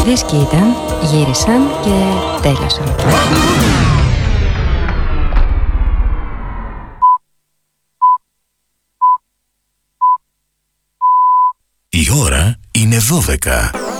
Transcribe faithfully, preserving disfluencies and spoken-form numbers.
Δες και ήταν, γύρισαν και τέλειωσαν. Η ώρα είναι δώδεκα.